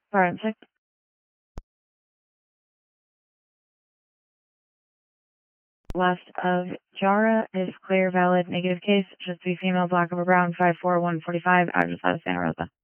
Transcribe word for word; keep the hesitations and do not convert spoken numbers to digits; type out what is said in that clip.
Forensic. West of Jara is clear, valid, negative case. Just be female, black over brown, five four one forty-five, address out of Santa Rosa.